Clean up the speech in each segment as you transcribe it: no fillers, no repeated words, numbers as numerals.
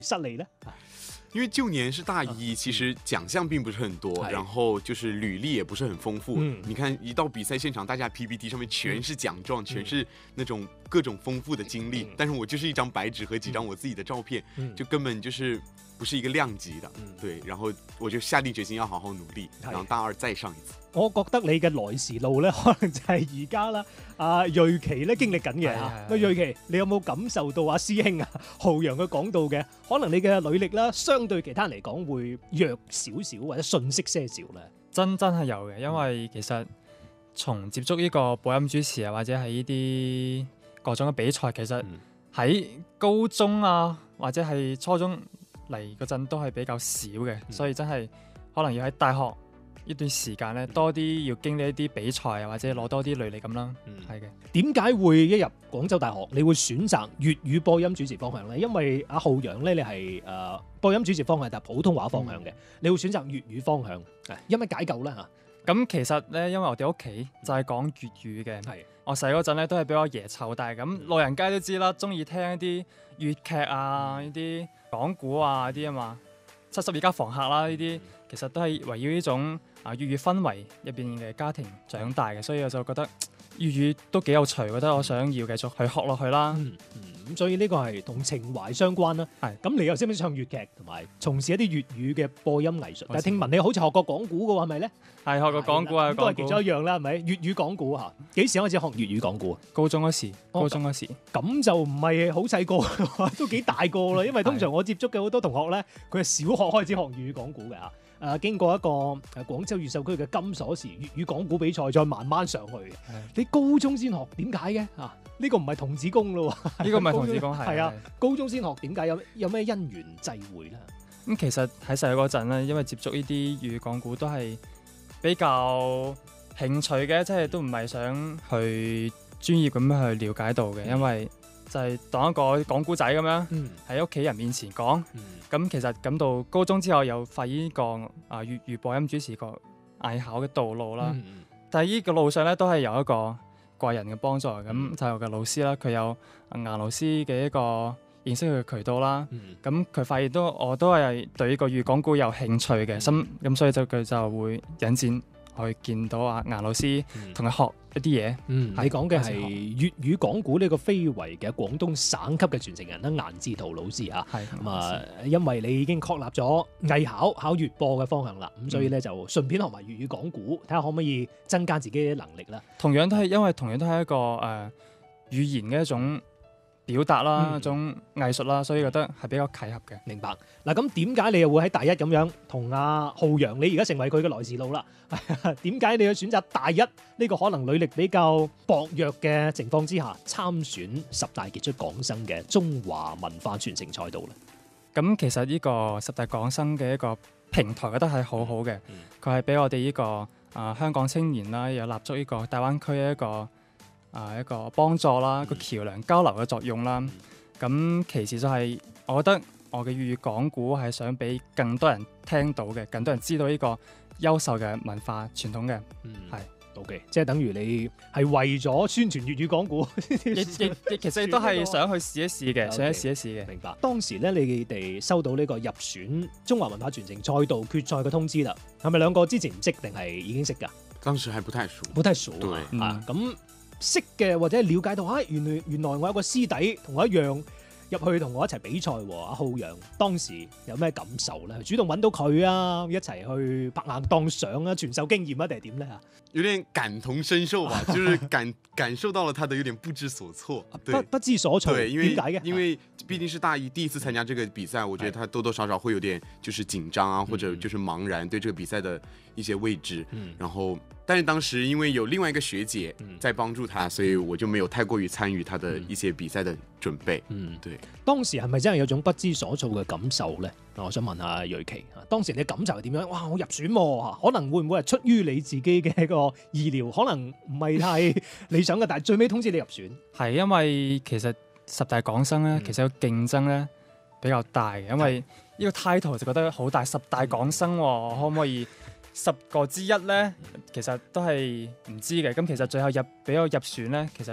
失利呢？ 因为旧年是大一，其实奖项并不是很多，然后就是履历也不是很丰富。你看一到比赛现场，大家 PPT 上面全是奖状，全是那种各种丰富的经历，但是我就是一张白纸和几张我自己的照片，就根本就是不是一个量级的。对，然後我就下定決心要好好努力，然後大二再上一次。 我覺得你嘅來時路咧，可能就係而家啦，阿瑞琪咧經歷緊嘅嚇。喂，瑞琪，你有冇感受到阿師兄啊浩洋佢講到嘅，可能你嘅履歷啦，相對其他人嚟講會弱少少或者遜色些少咧？ 真係有嘅，因為其實從接觸呢個播音主持啊，或者係呢啲各種嘅比賽，其實喺高中啊或者係初中嚟嗰陣都係比較少嘅，所以真係可能要喺大學呢段時間咧，多啲要經歷一啲比賽啊，或者攞多啲履歷咁啦。係嘅。 點解會一入廣州大學，你會選擇粵語播音主持方向咧？因為阿浩洋咧，你係播音主持方向，但係普通話方向嘅，你會選擇粵語方向，因為解救啦嚇。 咁其實咧，因為我哋屋企就係講粵語嘅，我細嗰陣咧都係俾我爺湊大，咁老人家都知啦，中意聽一啲粵劇啊、呢啲講古啊啲啊嘛，《72家房客》啦呢啲，其實都係圍繞呢種粵語氛圍入邊嘅家庭長大嘅，所以我就覺得粵語都幾有趣，覺得我想要繼續去學落去啦。 咁所以呢個係同情懷相關啦。咁你又識唔識唱粵劇，同埋從事一啲粵語嘅播音藝術？但係聽聞你好似學過講古嘅喎，係咪咧？ 係學過講古啊， 都係其中一樣啦，係咪？粵語講古嚇，幾時開始學粵語講古啊？ 高中嗰時， 咁就唔係好細個，都幾大個啦。因為通常我接觸嘅好多同學咧，佢係小學開始學粵語講古嘅嚇。經過一個廣州越秀區嘅金鎖匙粵語講古比賽，再慢慢上去嘅。你高中先學，點解嘅？呢個唔係童子功咯喎。 呢個唔係童子功，係啊，高中先學，點解有咩因緣際會咧？ 咁其實喺細個嗰陣咧，因為接觸呢啲粵語講古都係比較興趣嘅，即係都唔係想去專業咁樣去了解到嘅，因為就係當一個講古仔咁樣喺屋企人面前講。咁其實咁到高中之後又發現呢個粵語播音主持個藝考嘅道路啦。但係呢個路上咧都係有一個貴人嘅幫助，咁就係我嘅老師啦，佢有顏老師嘅一個認識佢嘅渠道啦。咁佢發現我都係對呢個粵語講古有興趣嘅，咁所以佢就會引薦去見到顏老師，同佢學一啲嘢。 你講嘅係粵語講古呢個非遺嘅廣東省級嘅傳承人啦，顏志圖老師啊。因為你已經確立咗藝考考粵播嘅方向啦，咁所以咧就順便學埋粵語講古，睇下可唔可以增加自己嘅能力啦。 同樣都係一個語言嘅一種表達啦，一種藝術啦，所以覺得係比較契合嘅。 明白。嗱，咁點解你又會喺大一咁樣同阿浩洋，你而家成為佢嘅來時路啦？點解你要選擇大一呢個可能履歷比較薄弱嘅情況之下參選10大傑出港生嘅中華文化傳承賽道咧？ 咁其實呢個10大港生嘅一個平台，覺得係好好嘅。佢係俾我哋呢個香港青年啦，有立足呢個大灣區嘅一個幫助啦，個橋梁交流嘅作用啦。咁其次就係我覺得我嘅粵語講古係想俾更多人聽到嘅，更多人知道呢個優秀嘅文化傳統嘅。係 OK， 即係等於你係為咗宣傳粵語講古， 其實都係想去試一試嘅，想試一試嘅。 明白。當時咧，你哋收到呢個入選中華文化傳承賽道決賽嘅通知啦，係咪兩個之前唔識定係已經識㗎？ 當時還不太熟。 不太熟啊。咁識嘅或者了解到，原來我有個師弟同我一樣入去同我一齊比賽喎。阿浩洋當時有咩感受咧？主動揾到佢啊，一齊去拍硬檔相啊，傳授經驗啊，定係點咧？ 有點感同身受吧，就是感受到了他的有點不知所措。 不知所措。 對，因為畢竟是大一第一次參加這個比賽，我覺得他多多少少會有點就是緊張啊，或者就是茫然對這個比賽的一些未知。然後但是當時因為有另外一個學姐在幫助他，所以我就沒有太過於參與他的一些比賽的準備。對。當時係咪真係有種不知所措嘅感受呢？我想問下瑞琪，當時你嘅感受係點樣？哇！我入選喎，可能會唔會係出於你自己嘅一個意料？可能唔係太理想嘅，但係最尾通知你入選。 係因為其實10大港生咧，其實個競爭咧比較大嘅，因為呢個 title 就覺得好大，10大港生喎，可唔可以10個之一咧？其實都係唔知嘅。咁其實最後俾我入選咧，其實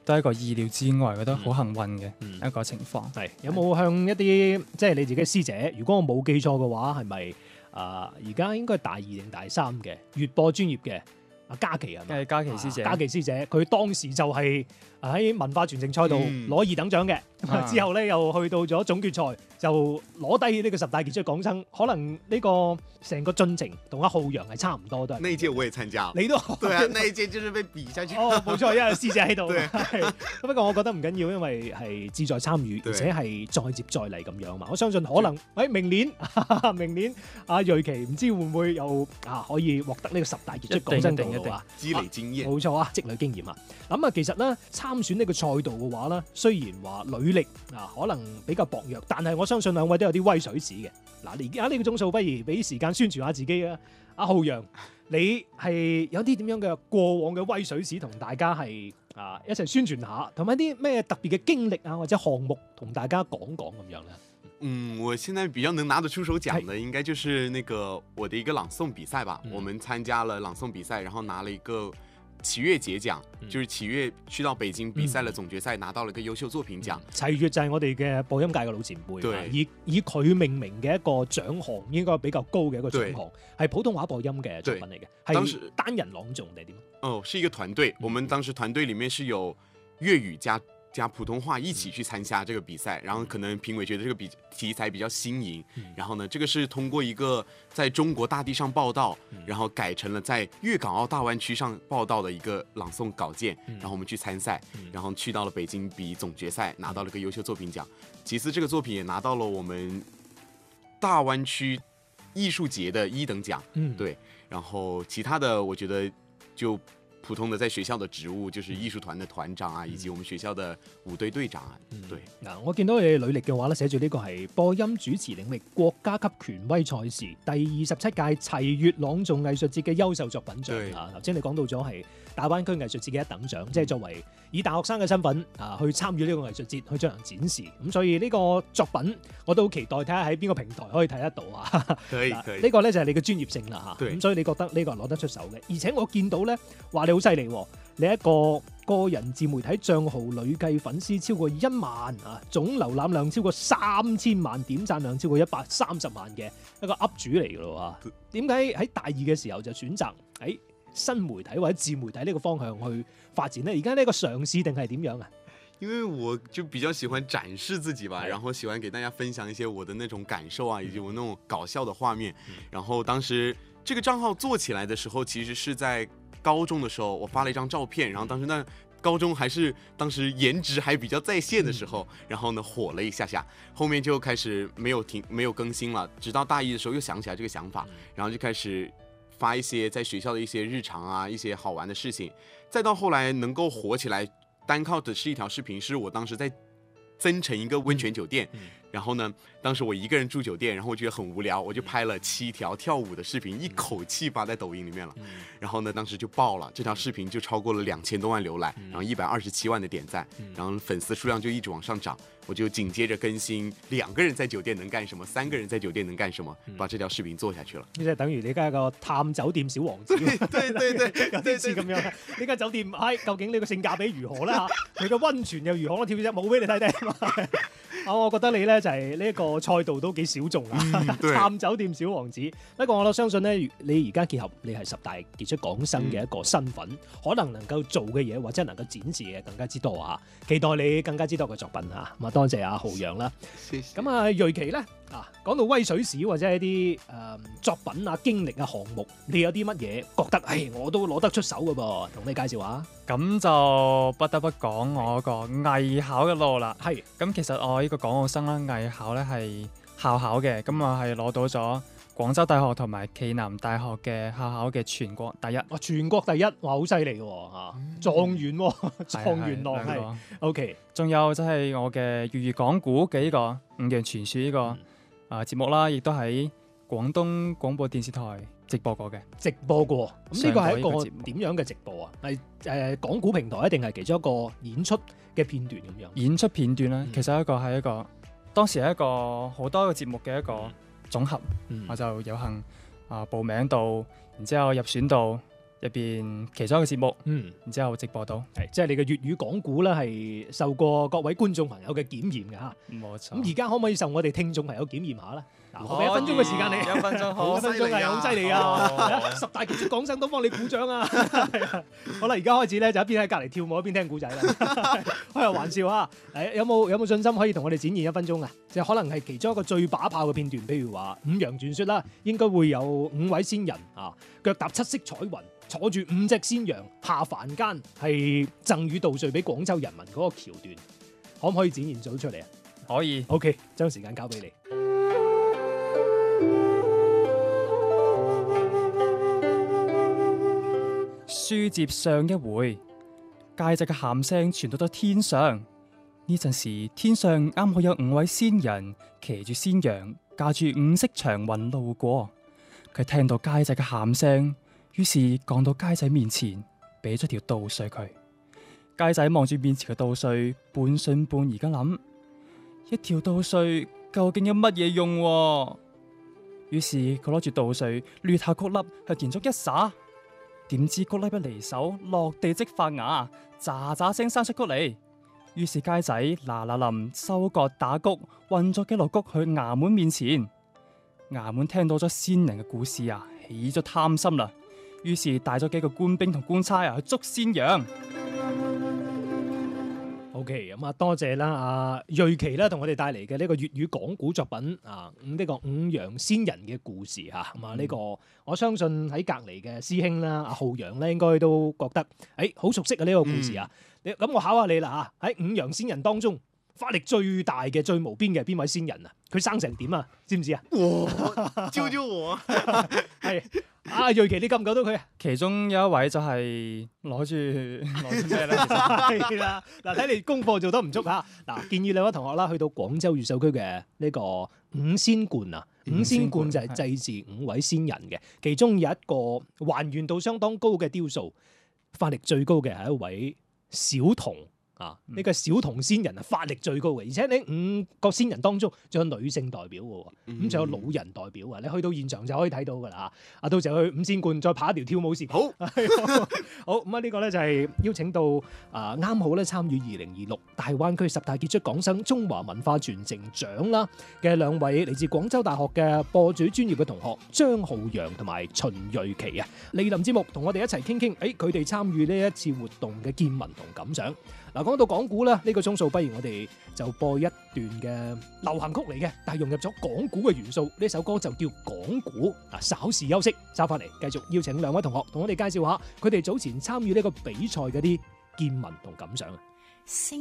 都係一個意料之外，覺得好幸運嘅嗯一個情況。 係有冇向一啲即係你自己師姐？如果我冇記錯嘅話，係咪而家應該係大二定大三嘅粵播專業嘅阿嘉琪係咪？ 跟住嘉琪師姐， 嘉琪師姐，佢當時就係喺文化傳承賽度攞2等獎嘅，之後咧又去到咗總決賽，就攞低呢個10大傑出港生。可能呢個成個進程同阿浩洋係差唔多都係。 那一屆我也參加了。 你都對啊，那一屆就是被比下去。 哦，冇錯，因為師姐喺度。 對係不過我覺得唔緊要，因為係志在參與，而且係再接再厲咁樣嘛。我相信可能喺明年阿瑞琪唔知會唔會又可以獲得呢個10大傑出港生嘅啊？ 積累經驗。 冇錯啊，積累經驗啊。咁其實咧參選呢個賽道嘅話咧，雖然話履歷可能比較薄弱，但係我相信兩位都有啲威水史嘅。嗱，而家呢個鐘數，不如俾時間宣傳下自己啊！阿浩洋，你係有啲點樣嘅過往嘅威水史同大家係一齊宣傳下，同埋啲咩特別嘅經歷啊或者項目同大家講講咁樣咧？ 我現在比較能拿得出手講的，應該就是那個我的一個朗誦比賽吧。我們參加了朗誦比賽，然後拿了一個齊悅節獎，就是齊悅去到北京比賽了總決賽，拿到了一個優秀作品獎。 齊悅就係我哋嘅播音界嘅老前輩， 對， 以佢命名嘅一個獎項，應該比較高嘅一個獎項，係普通話播音嘅作品嚟嘅，係單人朗誦定係點？ 哦，是一個團隊，我們當時團隊裡面是有粵語加普通話一起去參加這個比賽，然後可能評委覺得這個題材比較新穎，然後呢，這個是通過一個在中國大地上報道，然後改成了在粵港澳大灣區上報道的一個朗誦稿件，然後我們去參賽，然後去到了北京比總決賽，拿到了個優秀作品獎。其次，這個作品也拿到了我們大灣區藝術節的1等獎，對。然後其他的，我覺得就普通的在學校的職務，就是藝術團的團長啊，以及我們學校的舞隊隊長啊。對， 嗱，我見到你履歷嘅話咧，寫住呢個係播音主持領域國家級權威賽事第27屆齊悅朗誦藝術節嘅優秀作品獎啊。頭先你講到咗係大灣區藝術節嘅1等獎，即係作為以大學生嘅身份去參與呢個藝術節去進行展示。咁所以呢個作品我都好期待睇下喺邊個平台可以睇得到啊。 可以， 呢個咧就係你嘅專業性啦嚇。咁所以你覺得呢個係攞得出手嘅，而且我見到咧話你好犀利喎，你一個人自媒體賬號累計粉絲超過1萬總瀏覽量超過3000萬，點讚量超過130萬嘅一個 up 主嚟㗎咯喎。點解喺大二嘅時候就選擇喺新媒體或者自媒體呢個方向去發展呢？而家呢個嘗試定係點樣啊？ 因為我就比較喜歡展示自己吧，然後喜歡給大家分享一些我的那種感受啊，以及我那種搞笑的畫面。然後當時這個賬號做起來的時候，其實是在高中的時候，我發了一張照片，然後當時那高中還是當時顏值還比較在線的時候，然後呢火了一下，後面就開始沒有更新了，直到大一的時候又想起來這個想法，然後就開始發一些在學校的一些日常啊，一些好玩的事情，再到後來能夠火起來，單靠的是一條視頻，是我當時在增城一個溫泉酒店，然後呢，當時我一個人住酒店，然後我覺得很無聊，我就拍了7條跳舞的視頻，一口氣發在抖音裡面了。然後呢，當時就爆了，這條視頻就超過了2000多萬瀏覽，然後127萬的點讚，然後粉絲數量就一直往上漲。我就緊接着更新2個人在酒店能幹什麼，3個人在酒店能幹什麼，把這條視頻做下去了。 即係等於你而家一個探酒店小王子， 對， 有啲似咁樣。呢間酒店究竟呢個性價比如何咧？佢嘅溫泉又如何？我跳隻舞俾你睇睇。我覺得你咧就係呢一個賽道都幾小眾啊，探酒店小王子。不過我都相信咧，你而家結合你係10大傑出港生嘅一個身份，可能能夠做嘅嘢或者能夠展示嘅更加之多啊！期待你更加之多嘅作品啊！咁多謝阿浩洋啦。咁瑞琪咧講到威水史或者係一啲作品啊、經歷啊、項目，你有啲乜嘢覺得我都攞得出手嘅噃？同你介紹下。 咁就不得不講我個藝考嘅路啦。 係。咁其實我呢個港澳生啦，藝考咧係校考嘅，咁我係攞到咗廣州大學同埋暨南大學嘅校考嘅全國第一。 全國第一，哇，好犀利嘅狀元喎，狀元郎係。OK。仲有即係我嘅粵語講古嘅呢個五羊傳說呢個節目啦，亦都喺廣東廣播電視台直播過嘅。直播過，咁呢個係一個點樣嘅直播啊？係講古平台，定係其中一個演出嘅片段咁樣？演出片段啦，其實係一個當時係一個好多個節目嘅一個總合，我就有幸報名到，然之後入選到入邊其中一個節目，然之後直播到。 係即係你嘅粵語講古咧，係受過各位觀眾朋友嘅檢驗嘅嚇。 冇錯。 咁而家可唔可以受我哋聽眾朋友檢驗下咧？嗱，我俾1分鐘嘅時間你。 1分鐘好， 1分鐘係好犀利啊！10大傑出港生都幫你鼓掌啊！好啦，而家開始咧就一邊喺隔離跳舞一邊聽古仔啦。開下玩笑啊！有冇信心可以同我哋展現1分鐘啊？即係可能係其中一個最把炮嘅片段，譬如話《五羊傳說》啦，應該會有5位仙人啊，腳踏7色彩雲，坐住5隻仙羊下凡間，係贈與稻穗俾廣州人民嗰個橋段，可唔可以展現到出嚟啊？ 可以。 OK， 將時間交俾你。 書接上一回，街仔嘅喊聲傳到咗天上。呢陣時，天上啱好有5位仙人騎住仙羊，駕住5色長雲路過。佢聽到街仔嘅喊聲，於是降到街仔面前，俾咗條稻穗佢。街仔望住面前嘅稻穗，半信半疑咁諗：一條稻穗究竟有乜嘢用啊？於是佢攞住稻穗，掠下谷粒向田中一撒。點知谷粒一離手，落地即發芽，喳喳聲生出谷嚟。於是街仔嗱嗱臨收割打谷，運咗幾籮谷去衙門面前。衙門聽到咗仙人嘅故事啊，起咗貪心啦。於是帶咗幾個官兵同官差啊去捉仙羊。 OK， 咁多謝啦，阿瑞奇啦，同我哋帶嚟嘅呢個粵語講古作品啊，呢個5羊仙人嘅故事嚇，咁啊呢個我相信喺隔離嘅師兄啦，阿浩洋咧應該都覺得好熟悉啊呢個故事啊。咁我考下你啦嚇，喺5羊仙人當中，法力最大嘅最無邊嘅邊位仙人啊？佢生成點啊？知唔知啊？ 救救我！ 係阿瑞奇，你救唔救到佢啊？ 其中有一位就係攞住咩咧？ 係啦，嗱，睇你功課做得唔足嚇。嗱，建議兩位同學啦，去到廣州越秀區嘅呢個5仙觀啊。5仙觀就係祭祀5位仙人嘅，其中有一個還原度相當高嘅雕塑，法力最高嘅係一位小童。呢個小童仙人啊，法力最高嘅，而且呢5個仙人當中仲有女性代表嘅，咁仲有老人代表啊！你去到現場就可以睇到噶啦嚇。到時候去5仙觀再拍一條跳舞線。好，好咁啊！呢個咧就係邀請到啱好咧參與2026大灣區10大傑出港生中華文化傳承獎啦嘅2位嚟自廣州大學嘅播主專業嘅同學張浩洋同埋秦瑞奇啊，蒞臨節目同我哋一齊傾傾，佢哋參與呢一次活動嘅見聞同感想。嗱，講到講古啦，呢個鐘數不如我哋就播一段嘅流行曲嚟嘅，但係融入咗講古嘅元素。呢首歌就叫講古。稍事休息，收翻嚟繼續邀請2位同學同我哋介紹下佢哋早前參與呢個比賽嗰啲見聞同感想啊。